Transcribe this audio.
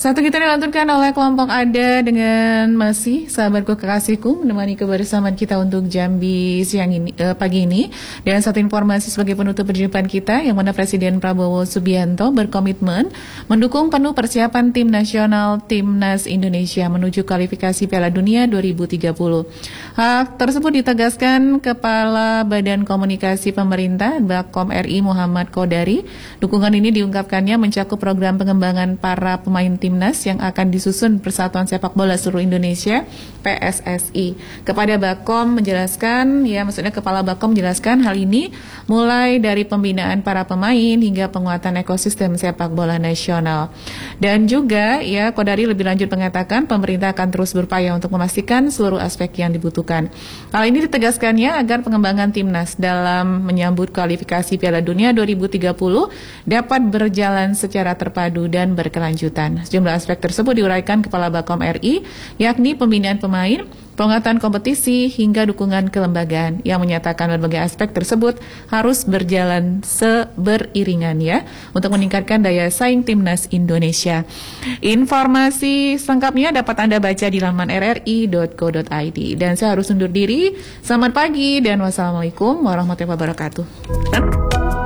Satu kita dilantunkan oleh kelompok Ada dengan Masih, sahabatku kekasihku, menemani kebersamaan kita untuk Jambi pagi ini. Dan satu informasi sebagai penutup perjumpaan kita, yang mana Presiden Prabowo Subianto berkomitmen mendukung penuh persiapan tim nasional Timnas Indonesia menuju kualifikasi Piala Dunia 2030. Hal tersebut ditegaskan Kepala Badan Komunikasi Pemerintah Bakom RI Muhammad Kodari. Dukungan ini diungkapkannya mencakup program pengembangan para pemain Timnas yang akan disusun Persatuan Sepak Bola Seluruh Indonesia PSSI. Kepada Bakom menjelaskan, maksudnya Kepala Bakom menjelaskan hal ini mulai dari pembinaan para pemain hingga penguatan ekosistem sepak bola nasional. Dan juga Kodari lebih lanjut mengatakan pemerintah akan terus berupaya untuk memastikan seluruh aspek yang dibutuhkan. Hal ini ditegaskannya agar pengembangan Timnas dalam menyambut kualifikasi Piala Dunia 2030 dapat berjalan secara terpadu dan berkelanjutan. Sejumlah aspek tersebut diuraikan Kepala Bakom RI, yakni pembinaan pemain, penguatan kompetisi, hingga dukungan kelembagaan, yang menyatakan berbagai aspek tersebut harus berjalan beriringan untuk meningkatkan daya saing Timnas Indonesia. Informasi selengkapnya dapat Anda baca di laman rri.co.id. Dan saya harus undur diri. Selamat pagi dan wassalamualaikum warahmatullahi wabarakatuh.